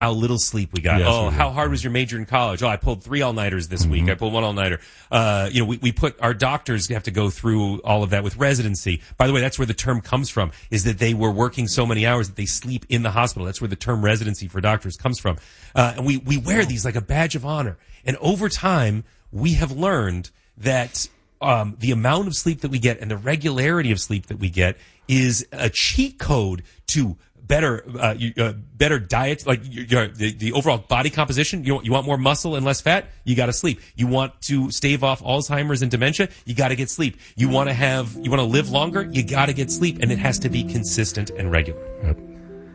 how little sleep we got. Yes, How hard was your major in college? I pulled 3 all-nighters this week. I pulled 1 all-nighter. We put our doctors have to go through all of that with residency. By the way, that's where the term comes from, is that they were working so many hours that they sleep in the hospital. That's where the term residency for doctors comes from. And we wear these like a badge of honor. And over time, we have learned that the amount of sleep that we get and the regularity of sleep that we get is a cheat code to better diet, like the overall body composition. You want more muscle and less fat? You got to sleep. You want to stave off Alzheimer's and dementia? You got to get sleep. You want to live longer? You got to get sleep, and it has to be consistent and regular. Yep.